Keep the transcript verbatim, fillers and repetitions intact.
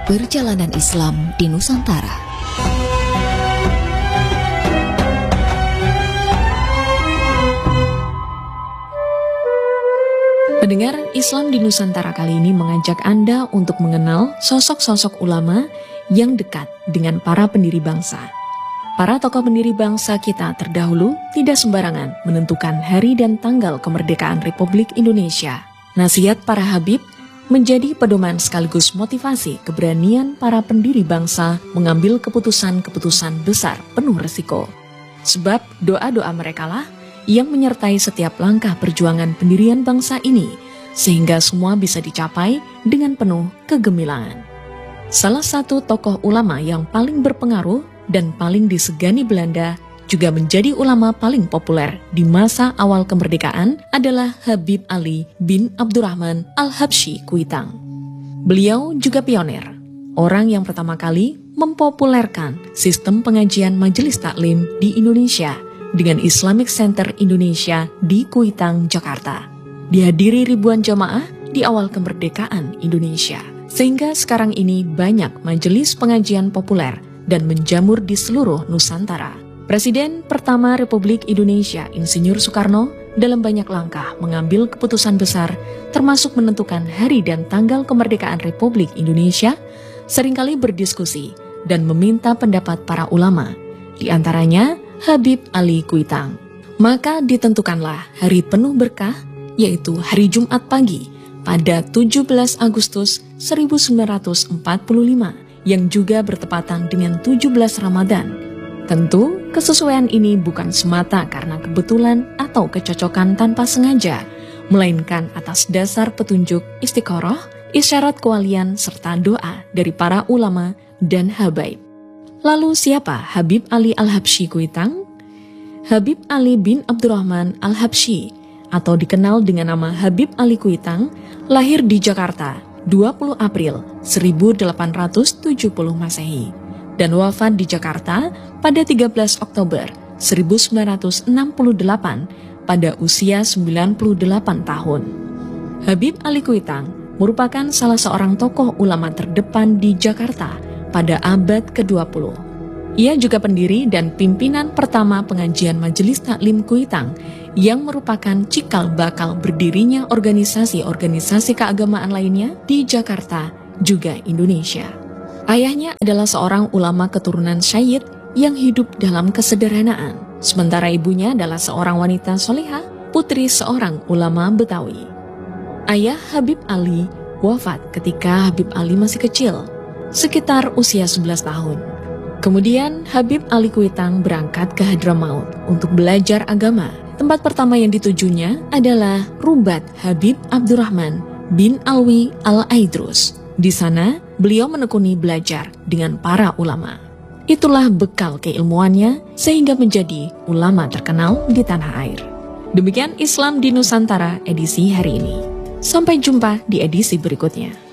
Perjalanan Islam di Nusantara. Pendengar, Islam di Nusantara kali ini mengajak Anda untuk mengenal sosok-sosok ulama yang dekat dengan para pendiri bangsa. Para tokoh pendiri bangsa kita terdahulu tidak sembarangan menentukan hari dan tanggal kemerdekaan Republik Indonesia. Nasihat para habib menjadi pedoman sekaligus motivasi keberanian para pendiri bangsa mengambil keputusan-keputusan besar penuh resiko. Sebab doa-doa merekalah yang menyertai setiap langkah perjuangan pendirian bangsa ini, sehingga semua bisa dicapai dengan penuh kegemilangan. Salah satu tokoh ulama yang paling berpengaruh dan paling disegani Belanda, juga menjadi ulama paling populer di masa awal kemerdekaan adalah Habib Ali bin Abdurrahman Al-Habsyi Kuitang. Beliau juga pioner, orang yang pertama kali mempopulerkan sistem pengajian majelis taklim di Indonesia dengan Islamic Center Indonesia di Kuitang, Jakarta. Dihadiri ribuan jamaah di awal kemerdekaan Indonesia, sehingga sekarang ini banyak majelis pengajian populer dan menjamur di seluruh Nusantara. Presiden pertama Republik Indonesia, Insinyur Soekarno, dalam banyak langkah mengambil keputusan besar, termasuk menentukan hari dan tanggal kemerdekaan Republik Indonesia, seringkali berdiskusi dan meminta pendapat para ulama, di antaranya Habib Ali Kuitang. Maka ditentukanlah hari penuh berkah, yaitu hari Jumat pagi pada tujuh belas Agustus seribu sembilan ratus empat puluh lima, yang juga bertepatan dengan tujuh belas Ramadan. Tentu, kesesuaian ini bukan semata karena kebetulan atau kecocokan tanpa sengaja, melainkan atas dasar petunjuk istikharah, isyarat kewalian, serta doa dari para ulama dan habaib. Lalu siapa Habib Ali Al-Habsyi Kuitang? Habib Ali bin Abdurrahman Al-Habsyi, atau dikenal dengan nama Habib Ali Kuitang, lahir di Jakarta dua puluh April seribu delapan ratus tujuh puluh Masehi dan wafat di Jakarta pada tiga belas Oktober seribu sembilan ratus enam puluh delapan pada usia sembilan puluh delapan tahun. Habib Ali Kuitang merupakan salah seorang tokoh ulama terdepan di Jakarta pada abad ke dua puluh. Ia juga pendiri dan pimpinan pertama pengajian Majelis Taklim Kuitang, yang merupakan cikal bakal berdirinya organisasi-organisasi keagamaan lainnya di Jakarta, juga Indonesia. Ayahnya adalah seorang ulama keturunan Syed yang hidup dalam kesederhanaan, sementara ibunya adalah seorang wanita solehah, putri seorang ulama Betawi. Ayah Habib Ali wafat ketika Habib Ali masih kecil, sekitar usia sebelas tahun. Kemudian Habib Ali Kuitang berangkat ke Hadramaut untuk belajar agama. Tempat pertama yang ditujunya adalah Rubat Habib Abdurrahman bin Alwi Al-Aidrus. Di sana, beliau menekuni belajar dengan para ulama. Itulah bekal keilmuannya sehingga menjadi ulama terkenal di tanah air. Demikian Islam di Nusantara edisi hari ini. Sampai jumpa di edisi berikutnya.